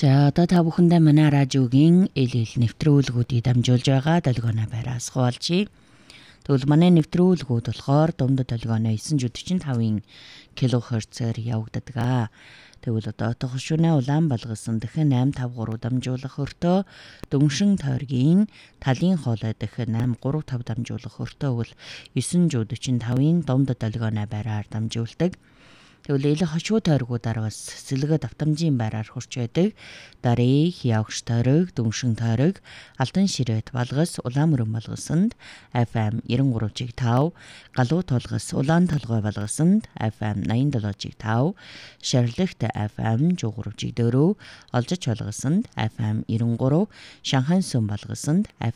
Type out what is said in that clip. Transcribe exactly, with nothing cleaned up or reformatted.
За одоо та бүхэндээ манай радиогийн эл эл нэвтрүүлгүүдийг дамжуулж байгаа долгионо байраас хуваалцъя. Тэгвэл манай нэвтрүүлгүүд болохоор дундад долгионо нine forty five килохерцээр явагддаг. Тэгвэл одоо тохшууны улаан балгасан дахин eight fifty-three дамжуулах өртөө, дөнгшин тойргийн талын хоолой дахин eight thirty-five дамжуулах өртөө бол nine forty-five-ийн дундад долгионо байраар дамжуулдаг. Тэгвэл ил хошуу тойргуудаар бас сэлгэ давтамжийн байраар хурч байдаг. Дарыг, явгч тойрог, дүншин тойрог, алдан ширээт балгас, улаан мөрөн балгасанд эф эм ninety-three point five, галуу толгос, улаан толгой балгасанд эф эм ninety-seven point five, шарлагт эф эм one oh three, олжич балгасанд эф эм ninety-three, Шанхай сүм балгасанд эф